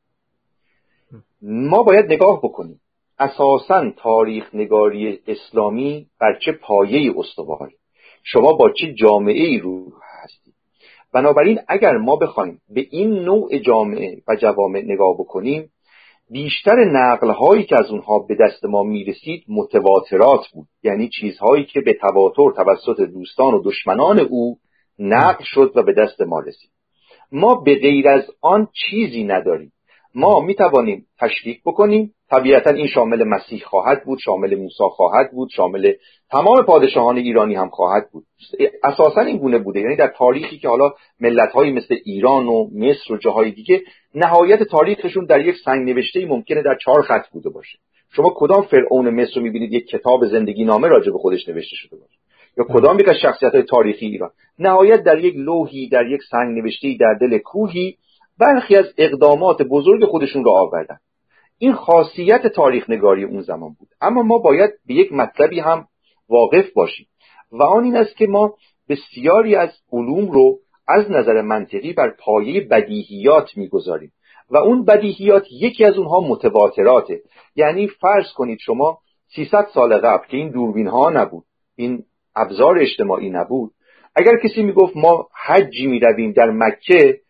ما باید نگاه بکنیم اساساً تاریخ نگاری اسلامی بر چه پایه‌ای استواره، شما با چه جامعه‌ای رو هستید. بنابراین اگر ما بخوایم به این نوع جامعه و جوامع نگاه بکنیم، بیشتر نقل‌هایی که از اونها به دست ما میرسید متواترات بود، یعنی چیزهایی که به تواتر توسط دوستان و دشمنان او نقل شد و به دست ما رسید. ما به غیر از آن چیزی نداریم. ما میتوانیم تشکیک بکنیم، طبیعتا این شامل مسیح خواهد بود، شامل موسی خواهد بود، شامل تمام پادشاهان ایرانی هم خواهد بود. اساسا این گونه بوده، یعنی در تاریخی که حالا ملت‌های مثل ایران و مصر و جاهای دیگه نهایت تاریخشون در یک سنگ نوشته‌ای ممکنه در چهار خط بوده باشه. شما کدام فرعون مصر رو می‌بینید یک کتاب زندگی نامه راجع به خودش نوشته شده باشه، یا کدام یک از شخصیت‌های تاریخی ایران؟ نهایت در یک لوحی، در یک سنگ نوشته‌ای در دل کوهی برخی از اقدامات بزرگ خودشون رو آوردن. این خاصیت تاریخ نگاری اون زمان بود. اما ما باید به یک مطلبی هم واقف باشیم و آن این است که ما بسیاری از علوم رو از نظر منطقی بر پایه بدیهیات میگذاریم و اون بدیهیات یکی از اونها متواتراته. یعنی فرض کنید شما سیصد سال قبل که این دوربین ها نبود، این ابزار اجتماعی نبود، اگر کسی میگفت ما حجی میرویم در مکه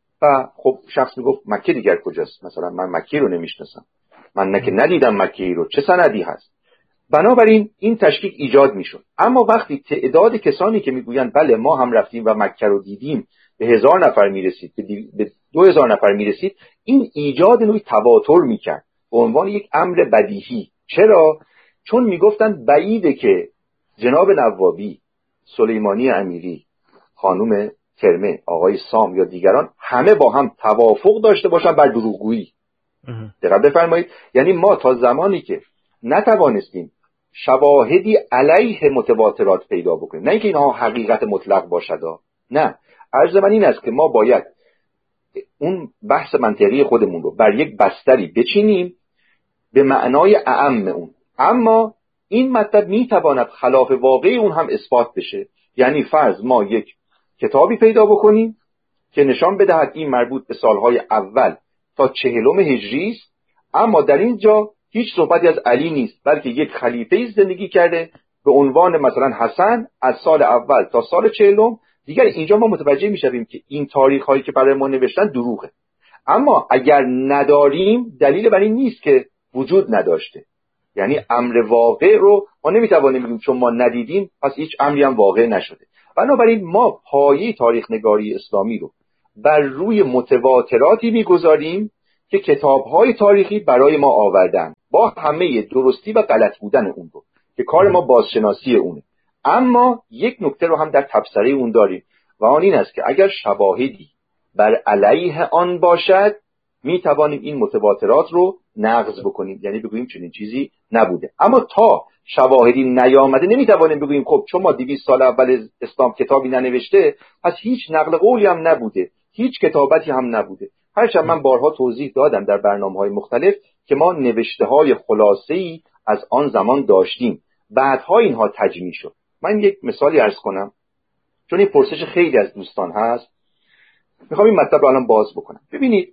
و خب شخص میگفت مکه دیگر کجاست؟ مثلا من مکه رو نمیشناسم، من نه که ندیدم مکه رو، چه سندی هست؟ بنابراین این تشکیک ایجاد میشد. اما وقتی تعداد کسانی که میگویند بله ما هم رفتیم و مکه رو دیدیم به هزار نفر میرسید، به دو هزار نفر میرسید، این ایجاد نوعی تواتر میکرد به عنوان یک امر بدیهی. چرا؟ چون میگفتن بعیده که جناب نوابی، سلیمانی امیری، خانم کرمه، آقای سام یا دیگران همه با هم توافق داشته باشن بر دروغگویی. دقت بفرمایید، یعنی ما تا زمانی که نتوانستیم شواهدی علیه متواترات پیدا بکنیم، نه اینکه اینها حقیقت مطلق باشد، نه، عرض من این است که ما باید اون بحث منطقی خودمون رو بر یک بستری بچینیم به معنای اعم اون، اما این مطلب میتواند خلاف واقعی اون هم اثبات بشه. یعنی فرض ما یک کتابی پیدا بکنیم که نشان بدهد این مربوط به سالهای اول تا چهلم هجری است، اما در اینجا هیچ صحبتی از علی نیست، بلکه یک خلیفه زندگی کرده به عنوان مثلا حسن از سال اول تا سال چهلم. دیگر اینجا ما متوجه میشویم که این تاریخ هایی که برای ما نوشتن دروغه. اما اگر نداریم دلیل بر این نیست که وجود نداشته، یعنی امر واقع رو ما نمیتوانیم بگیم چون ما ندیدیم پس هیچ امری هم واقع نشده. بنابراین ما پایه تاریخ نگاری اسلامی رو بر روی متواتراتی میگذاریم که کتاب‌های تاریخی برای ما آوردن. با همه درستی و غلط بودن اون رو که کار ما بازشناسی اونه. اما یک نکته رو هم در تبصره اون داریم و آن این است که اگر شواهدی بر علیه آن باشد می توانیم این متواترات رو نقض بکنیم، یعنی بگوییم چنین چیزی نبوده. اما تا شواهدی نیامده نمی توانیم بگوییم خب چون ما دویست سال اول اسلام کتابی ننوشته پس هیچ نقل قولی هم نبوده، هیچ کتابتی هم نبوده. هرچند من بارها توضیح دادم در برنامه‌های مختلف که ما نوشته‌های خلاصه‌ای از آن زمان داشتیم، بعدها اینها تجمیع شد. من یک مثالی عرض کنم چون این پرسش خیلی از دوستان هست، میخوام این مطلب رو الان باز بکنم. ببینید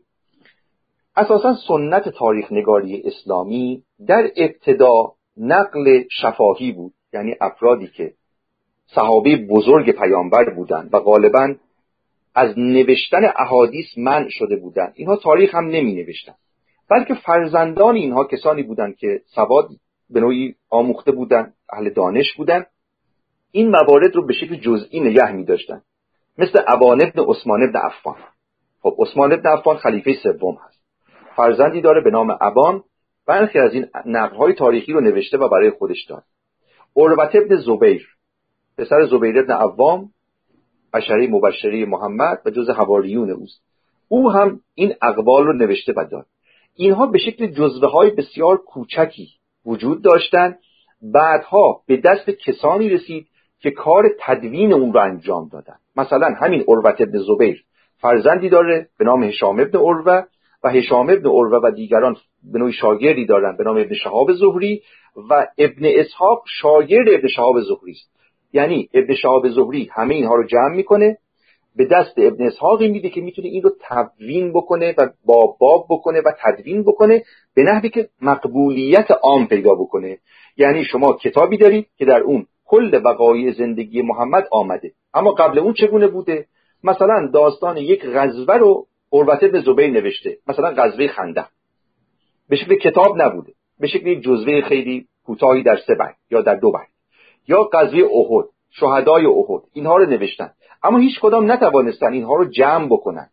اساساً سنت تاریخ نگاری اسلامی در ابتدا نقل شفاهی بود، یعنی افرادی که صحابه بزرگ پیامبر بودند و غالباً از نوشتن احادیث منع شده بودند، اینها تاریخ هم نمی نوشتن، بلکه فرزندان اینها کسانی بودند که سواد به نوعی آموخته بودند، اهل دانش بودند، این موارد رو به شکل جزئی نگه می داشتن، مثل ابان ابن عثمان ابن عفان. خب عثمان ابن عفان خلیفه سوم هست، فرزندی داره به نام ابان، برخی از این نقل‌های تاریخی رو نوشته و برای خودش داره. عروة ابن زبیر پسر زبیر ابن عوام، عشره مبشره محمد و جز حواریون اوست، او هم این اقوال رو نوشته و داره. اینها به شکل جزوه‌های بسیار کوچکی وجود داشتند، بعدها به دست کسانی رسید که کار تدوین اون رو انجام دادن. مثلا همین عروة ابن زبیر فرزندی داره به نام هشام ابن عروة و هشام ابن عروة و دیگران به نوعی شاگردی دارن به نام ابن شهاب زهری و ابن اسحاق شاگرد ابن شهاب زهری است. یعنی ابن شهاب زهری همه اینها رو جمع میکنه، به دست ابن اسحاقی میده که میتونه این رو تدوین بکنه و باب باب بکنه و تدوین بکنه به نحوی که مقبولیت عام پیدا بکنه. یعنی شما کتابی دارید که در اون کل وقایع زندگی محمد آمده، اما قبل اون چگونه بوده؟ مثلا داستان یک غزوه رو عروة ابن زبیر نوشته، مثلا غزوه خندق، به شکل کتاب نبوده، به شکل یک جزوه خیلی کوتاهی در سه بیت یا در دو بیت. یا غزوه احد، شهدای احد، اینها رو نوشتن، اما هیچ کدام نتوانستن اینها رو جمع بکنن.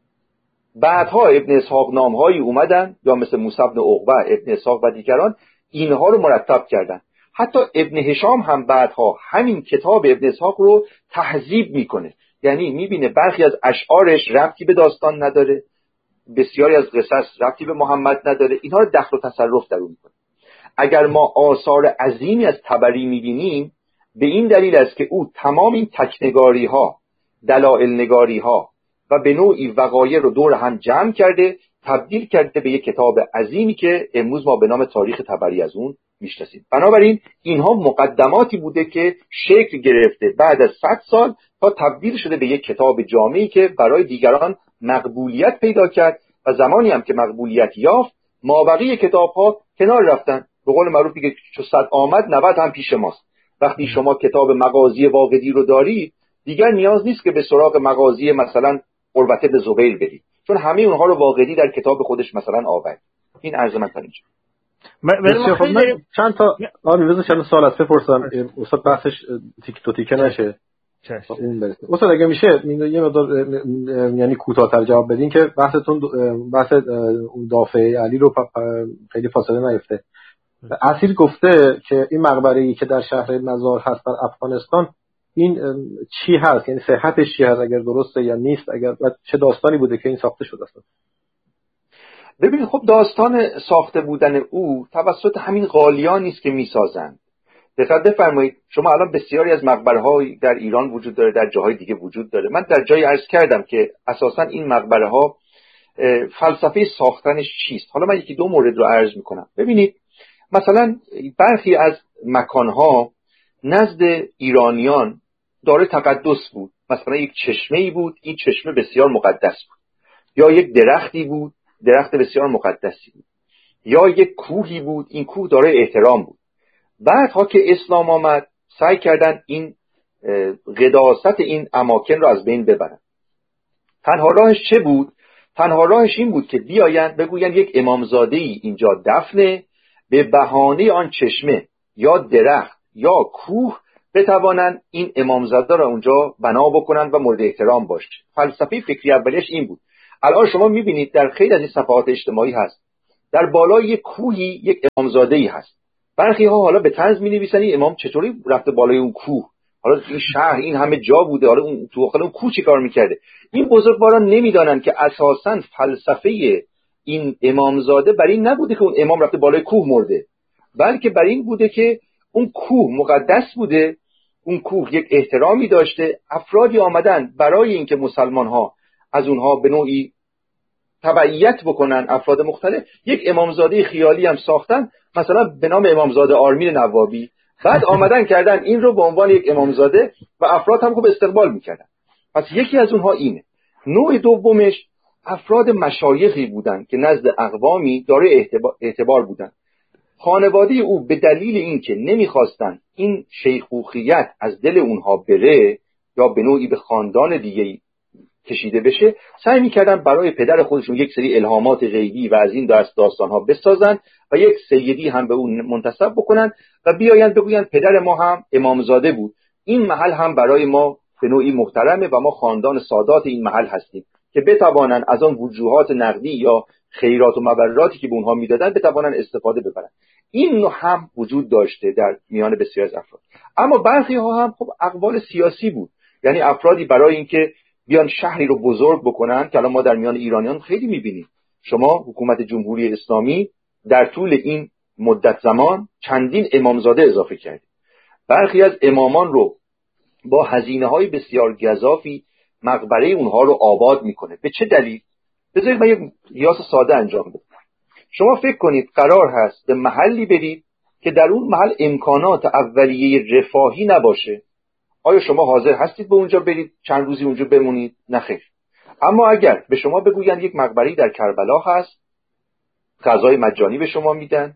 بعدها ابن اسحاق نامهایی اومدن، یا مثل موسی بن عقبه، ابن اسحاق و دیگران اینها رو مرتب کردن. حتی ابن هشام هم بعدها همین کتاب ابن اسحاق رو تهذیب میکنه، یعنی میبینه برخی از اشعارش ربطی به داستان نداره، بسیاری از قصص ربطی به محمد نداره، اینها رو دخل و تصرف در اون میکنه. اگر ما آثار عظیمی از طبری میبینیم به این دلیل است که او تمام این تکنگاری ها، دلائل نگاری ها و به نوعی وقایع رو دور هم جمع کرده، تبدیل کرده به یک کتاب عظیمی که امروز ما به نام تاریخ طبری از اون میشناسیم. بنابراین اینها مقدماتی بوده که شکل گرفته بعد از صد سال تا تبدیل شده به یک کتاب جامعی که برای دیگران مقبولیت پیدا کرد و زمانی هم که مقبولیت یافت مابقی کتاب ها کنار رفتن. به قول معروف میگه چو صد آمد نود هم پیش ماست. وقتی شما کتاب مغازی واقدی رو دارید دیگر نیاز نیست که به سراغ مغازی مثلا عروة بن زبیر برید، چون همه اونها رو واقدی در کتاب خودش مثلا آورد. این عرض من تا اینجا. من خب من چند تا آره بذار چند سوال از بپرسم استاد، بحثش تیک تو تیکه نشه. اون برسه. استاد اگه میشه یه مقدار یعنی کوتاه‌تر جواب بدین که بحثتون بحث اون دافع علی رو خیلی فاصله نیفته. اصیل گفته که این مقبره‌ای که در شهر مزار هست در افغانستان این چی هست، یعنی صحتش چی هست، اگر درسته یا نیست، اگر چه داستانی بوده که این ساخته شده است؟ ببینید خب داستان ساخته بودن او توسط همین قالیان نیست که میسازند. دقت بفرمایید شما الان بسیاری از مقبره‌های در ایران وجود داره، در جاهای دیگه وجود داره. من در جایی عرض کردم که اساساً این مقبره‌ها فلسفه ساختنش چیست. حالا من یکی دو مورد رو عرض میکنم. ببینید مثلا برخی از مکانها نزد ایرانیان داره تقدس بود، مثلا یک چشمه‌ای بود، این چشمه بسیار مقدس بود، یا یک درختی بود، درخت بسیار مقدسی بود، یا یک کوهی بود، این کوه داره احترام بود. بعدها که اسلام آمد سعی کردن این قداست این اماکن رو از بین ببرن. تنها راهش چه بود؟ تنها راهش این بود که بیاین بگوین یک امامزاده‌ای اینجا دفنه، به بهانه آن چشمه یا درخت یا کوه بتوانن این امامزاده را اونجا بنا بکنن و مورد احترام باشه. فلسفه فکری اولیش این بود. الان شما میبینید در خیلی از این صفحات اجتماعی هست در بالای یک کوهی یک امامزاده‌ای هست. برخی ها حالا به طنز می‌نویسن این امام چطوری رفته بالای اون کوه، حالا این شهر این همه جا بوده، حالا اون تو داخل اون کوه چی کار می‌کرده؟ این بزرگواران نمی‌دانن که اساساً فلسفه این امامزاده برای این نبوده که اون امام رفته بالای کوه مرده، بلکه برای این بوده که اون کوه مقدس بوده، اون کوه یک احترامی داشته، افرادی آمدن برای اینکه مسلمان‌ها از اونها به نوعی تبعیت بکنن، افراد مختلف، یک امامزاده خیالی هم ساختن، مثلا به نام امامزاده آرمین نوابی، بعد آمدن کردن این رو به عنوان یک امامزاده و افراد هم خوب استقبال میکردن. پس یکی از اونها اینه. نوع دومش افراد مشایخی بودن که نزد اقوامی دارای اعتبار, اعتبار بودن. خانواده او به دلیل اینکه نمیخواستن این شیخوخیت از دل اونها بره یا به نوعی به خاندان دیگه کشیده بشه، سعی میکردن برای پدر خودشون یک سری الهامات غیبی و از این دست داستانها بسازن و یک سیدی هم به اون منتسب بکنن و بیاین بگوین پدر ما هم امامزاده بود، این محل هم برای ما به نوعی محترمه و ما خاندان سادات این محل هستیم، که بتوانن از آن وجوهات نقدی یا خیرات و مبراتی که به اونها میدادن بتوانن استفاده ببرن. این هم وجود داشته در میان بسیار از افراد. اما برخی ها هم خب اقوال سیاسی بود، یعنی افرادی برای اینکه بیان شهری رو بزرگ بکنن، که الان ما در میان ایرانیان خیلی میبینیم. شما حکومت جمهوری اسلامی در طول این مدت زمان چندین امامزاده اضافه کرد. برخی از امامان رو با هزینه‌های بسیار گزافی مقبره اونها رو آباد میکنه. به چه دلیل؟ بذارید من یک قیاس ساده انجام بدم. شما فکر کنید قرار هست به محلی برید که در اون محل امکانات اولیه رفاهی نباشه. آیا شما حاضر هستید به اونجا برید چند روزی اونجا بمونید؟ نه خیر. اما اگر به شما بگویند یک مقبره در کربلا هست، غذای مجانی به شما میدن،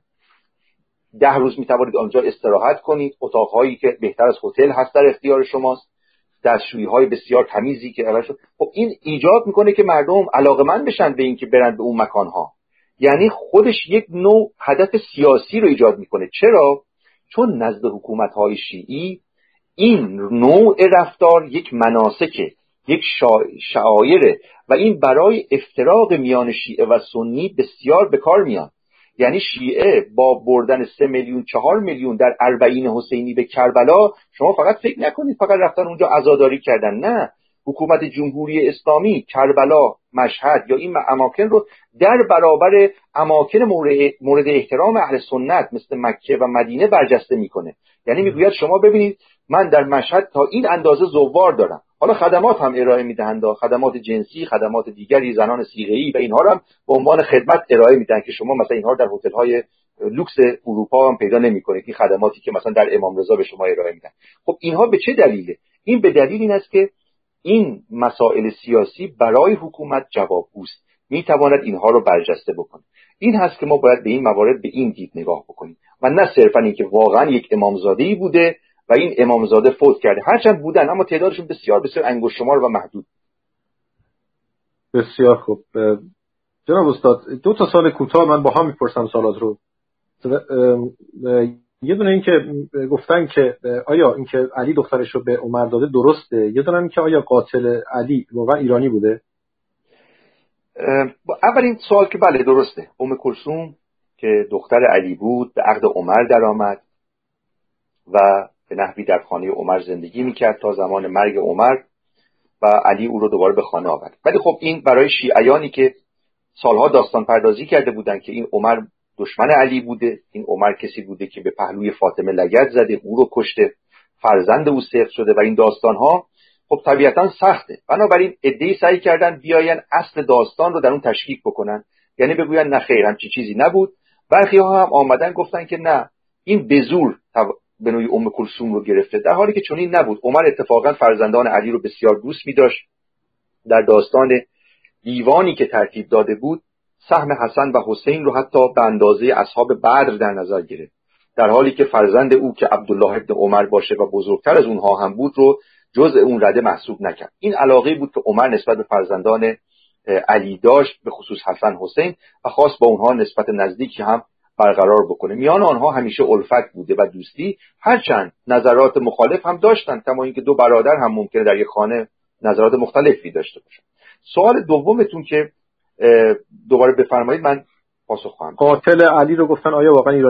ده روز میتوانید آنجا استراحت کنید، اتاقهایی که بهتر از هتل هست در اختیار شماست، دستشویی‌های بسیار تمیزی که اول شد، خب این ایجاد میکنه که مردم علاقمند بشن به این که برن به اون مکانها. یعنی خودش یک نوع هدف سیاسی رو ایجاد میکنه. چرا؟ چون نزد حکومت‌های شیعی این نوع رفتار یک مناسکه، یک شعائره و این برای افتراق میان شیعه و سنی بسیار به کار میاد. یعنی شیعه با بردن سه میلیون چهار میلیون در اربعین حسینی به کربلا، شما فقط فکر نکنید فقط رفتن اونجا عزاداری کردن، نه، حکومت جمهوری اسلامی کربلا، مشهد یا این اماکن رو در برابر اماکن مورد احترام اهل سنت مثل مکه و مدینه برجسته میکنه. یعنی میگوید شما ببینید من در مشهد تا این اندازه زوار دارم، حالا خدمات هم ارائه میدهند، خدمات جنسی، خدمات دیگری، زنان صیغه‌ای و اینها رو هم به عنوان خدمت ارائه میدن که شما مثلا اینها در هتل‌های لوکس اروپا هم پیدا نمی‌کنید، این خدماتی که مثلا در امام رضا به شما ارائه میدن. خب اینها به چه دلیله؟ این به دلیل این است که این مسائل سیاسی برای حکومت جوابگوست، میتواند اینها رو برجسته بکنه. این هست که ما باید به این موارد به این دید نگاه بکنیم و نه صرفا اینکه واقعا یک امامزاده‌ای بوده و این امامزاده فوت کرده. هرچند بودن اما تعدادشون بسیار بسیار انگشت شمار و محدود. بسیار خوب جناب استاد، دو تا سال کوتاه من با هم میپرسم سوالات رو. یه دونه این که گفتن که آیا این که علی دخترش رو به عمر داده درسته، یه دونه این که آیا قاتل علی واقعا ایرانی بوده؟ اولین سوال که بله درسته، ام کلثوم که دختر علی بود به عقد عمر درآمد و به نحوی در خانه عمر زندگی میکرد تا زمان مرگ عمر و علی او رو دوباره به خانه آورد. ولی خب این برای شیعیانی که سالها داستان پردازی کرده بودن که این عمر دشمن علی بوده، این عمر کسی بوده که به پهلوی فاطمه لگد زده، او رو کشته، فرزند او سخت شده و این داستانها خب طبیعتا سخته. بنابراین عده‌ای سعی کردن بیاین اصل داستان رو در اون تشکیک بکنن، یعنی بگوین نه خیر همچی چیزی نبود. برخی ها هم آمدن گفتن که نه این به زور به نوعی ام کلثوم رو گرفته، در حالی که چنین نبود. عمر اتفاقا فرزندان علی رو بسیار دوست می داشت. در داستان دیوانی که ترتیب داده بود سهم حسن و حسین رو حتی به اندازه اصحاب بدر در نظر گرفت، در حالی که فرزند او که عبدالله ابن عمر باشه و بزرگتر از اونها هم بود رو جزء اون رده محسوب نکرد. این علاقه بود که عمر نسبت به فرزندان علی داشت، به خصوص حسن حسین، و خواست با اونها نسبت نزدیکی هم برقرار بکنه. میان آنها همیشه الفت بوده و دوستی، هرچند نظرات مخالف هم داشتن، کما اینکه دو برادر هم ممکنه در یک خانه نظرات مختلفی داشته باشن. سوال دومتون که دوباره بفرمایید، من پاسخ خواهم. قاتل علی رو گفتن آیا واقعا ایرانی